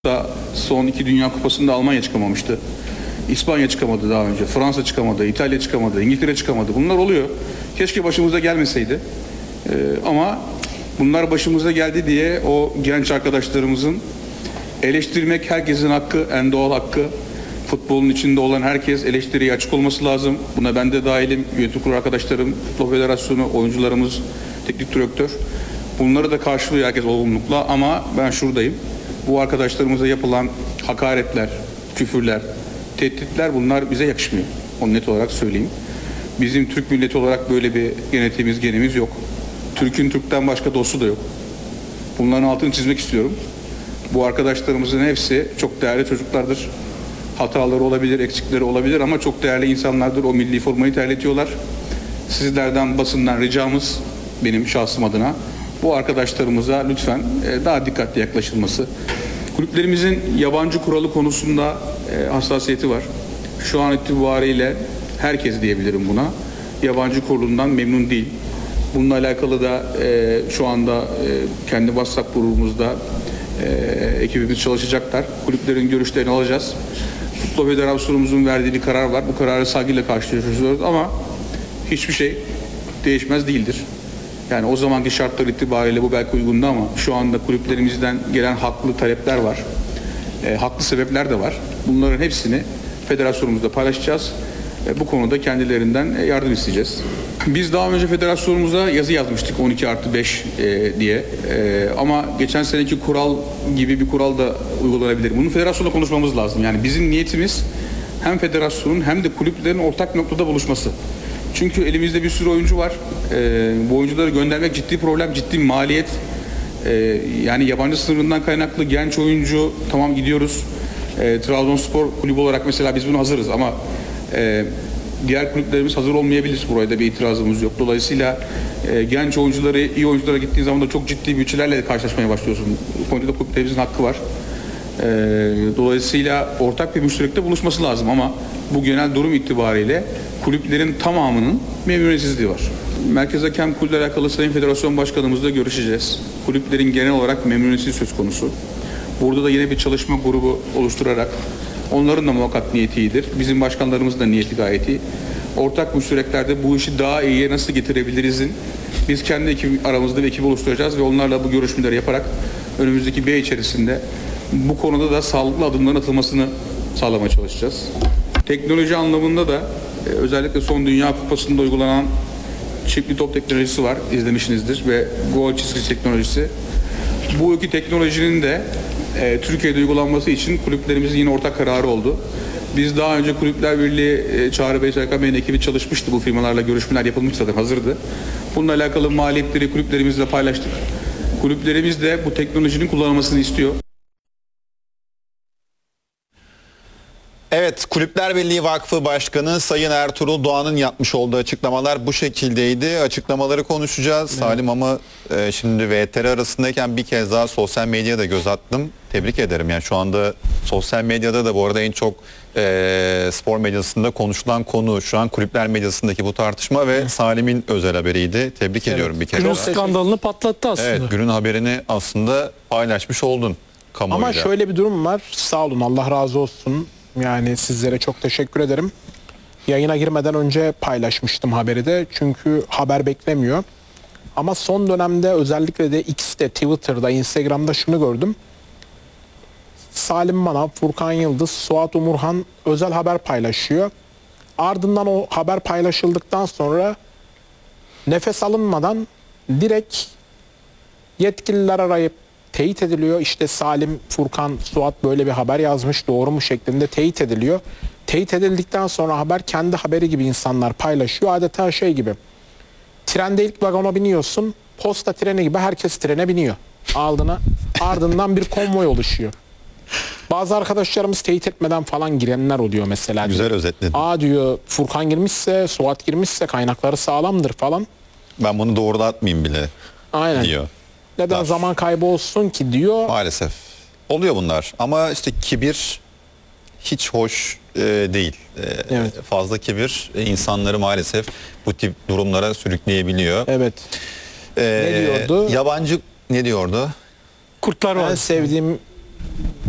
da son iki Dünya Kupası'nda Almanya çıkamamıştı. İspanya çıkamadı daha önce. Fransa çıkamadı, İtalya çıkamadı, İngiltere çıkamadı. Bunlar oluyor. Keşke başımıza gelmeseydi. Ama bunlar başımıza geldi diye o genç arkadaşlarımızın eleştirmek herkesin hakkı, en doğal hakkı. Futbolun içinde olan herkes eleştiriye açık olması lazım. Buna ben de dahilim, yönetim kurulu arkadaşlarım, Futbol Federasyonu, oyuncularımız, teknik direktör. Bunları da karşılıyor herkes olgunlukla ama ben şuradayım. Bu arkadaşlarımıza yapılan hakaretler, küfürler, tehditler bunlar bize yakışmıyor. Onu net olarak söyleyeyim. Bizim Türk milleti olarak böyle bir genimiz yok. Türk'ün Türk'ten başka dostu da yok. Bunların altını çizmek istiyorum. Bu arkadaşlarımızın hepsi çok değerli çocuklardır. Hataları olabilir, eksikleri olabilir ama çok değerli insanlardır. O milli formayı terletiyorlar. Sizlerden, basından ricamız benim şahsım adına bu arkadaşlarımıza lütfen daha dikkatli yaklaşılması. Kulüplerimizin yabancı kuralı konusunda hassasiyeti var. Şu an itibariyle herkes diyebilirim buna. Yabancı kurulundan memnun değil. Bununla alakalı da şu anda kendi WhatsApp grubumuzda ekibimiz çalışacaklar. Kulüplerin görüşlerini alacağız. Futbol Federasyonumuzun verdiği bir karar var. Bu kararı saygıyla karşılıyoruz ama hiçbir şey değişmez değildir. Yani o zamanki şartlar itibariyle bu belki uygundu ama şu anda kulüplerimizden gelen haklı talepler var. Haklı sebepler de var. Bunların hepsini federasyonumuzda paylaşacağız. Bu konuda kendilerinden yardım isteyeceğiz. Biz daha önce federasyonumuza yazı yazmıştık 12+5 diye. Ama geçen seneki kural gibi bir kural da uygulanabilir. Bunu federasyonla konuşmamız lazım. Yani bizim niyetimiz hem federasyonun hem de kulüplerin ortak noktada buluşması. Çünkü elimizde bir sürü oyuncu var. Bu oyuncuları göndermek ciddi problem, ciddi maliyet. Yani yabancı sınırından kaynaklı genç oyuncu tamam gidiyoruz. Trabzonspor kulübü olarak mesela biz buna hazırız ama diğer kulüplerimiz hazır olmayabilir. Buraya da bir itirazımız yok. Dolayısıyla genç oyuncuları, iyi oyunculara gittiğin zaman da çok ciddi bütçelerle karşılaşmaya başlıyorsun. Bu konuda da kulüplerimizin hakkı var. Dolayısıyla ortak bir müşterekte buluşması lazım ama bu genel durum itibariyle kulüplerin tamamının memnuniyetsizliği var. Merkez Hakem Kurulu'yla alakalı Sayın Federasyon Başkanımızla görüşeceğiz. Kulüplerin genel olarak memnuniyetsizliği söz konusu. Burada da yine bir çalışma grubu oluşturarak onların da muhakkak niyeti iyidir. Bizim başkanlarımızın da niyeti gayet iyi. Ortak müştereklerde bu işi daha iyiye nasıl getirebilirizin biz kendi aramızda bir ekip oluşturacağız ve onlarla bu görüşmeleri yaparak önümüzdeki bir ay içerisinde bu konuda da sağlıklı adımların atılmasını sağlamaya çalışacağız. Teknoloji anlamında da özellikle son Dünya Kupası'nda uygulanan çipli top teknolojisi var, izlemişsinizdir ve gol çizgisi teknolojisi. Bu iki teknolojinin de Türkiye'de uygulanması için kulüplerimizin yine ortak kararı oldu. Biz daha önce Kulüpler Birliği Çağrı Bey, Serkan Bey'in ekibi çalışmıştı. Bu firmalarla görüşmeler yapılmış zaten hazırdı. Bununla alakalı maliyetleri kulüplerimizle paylaştık. Kulüplerimiz de bu teknolojinin kullanılmasını istiyor. Evet, Kulüpler Birliği Vakfı Başkanı Sayın Ertuğrul Doğan'ın yapmış olduğu açıklamalar bu şekildeydi. Açıklamaları konuşacağız. Evet. Salim ama şimdi VTR arasındayken bir kez daha sosyal medyaya da göz attım. Tebrik ederim. Yani şu anda sosyal medyada da bu arada en çok spor medyasında konuşulan konu şu an kulüpler medyasındaki bu tartışma ve Salim'in özel haberiydi. Tebrik ediyorum bir kez daha. Günün skandalını patlattı aslında. Evet, günün haberini aslında paylaşmış oldun kamuoyuyla. Ama şöyle bir durum var. Sağ olun, Allah razı olsun. Yani sizlere çok teşekkür ederim. Yayına girmeden önce paylaşmıştım haberi de. Çünkü haber beklemiyor. Ama son dönemde özellikle de X'te, Twitter'da, Instagram'da şunu gördüm. Salim Manav, Furkan Yıldız, Suat Umurhan özel haber paylaşıyor. Ardından o haber paylaşıldıktan sonra nefes alınmadan direkt yetkililer arayıp teyit ediliyor. İşte Salim, Furkan, Suat böyle bir haber yazmış, doğru mu şeklinde teyit ediliyor. Teyit edildikten sonra haber kendi haberi gibi insanlar paylaşıyor. Adeta şey gibi. Trende ilk vagona biniyorsun, posta treni gibi herkes trene biniyor. Ardından bir konvoy oluşuyor. Bazı arkadaşlarımız teyit etmeden falan girenler oluyor mesela. Güzel özetledin. Diyor Furkan girmişse, Suat girmişse kaynakları sağlamdır falan. Ben bunu doğrulatmayayım bile. Aynen. Diyor. Neden zaman kaybı olsun ki diyor. Maalesef. Oluyor bunlar. Ama işte kibir hiç hoş değil. Evet. Fazla kibir insanları maalesef bu tip durumlara sürükleyebiliyor. Evet. Ne diyordu? Yabancı ne diyordu? Kurtlar var. En sevdiğim